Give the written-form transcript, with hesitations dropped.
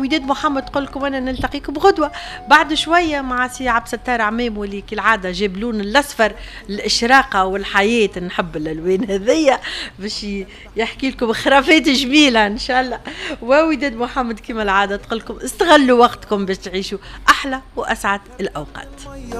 ووداد محمد تقول لكم انا نلتقيكم غدوه بعد شويه مع سي عبد الستار عمام واللي كالعاده جاب لون الاصفر الاشراقه والحياه. نحب الالوان هذيا باش يحكي لكم خرافات جميله ان شاء الله. ووداد محمد كما العاده تقول لكم استغلوا وقتكم باش تعيشوا احلى واسعد الاوقات.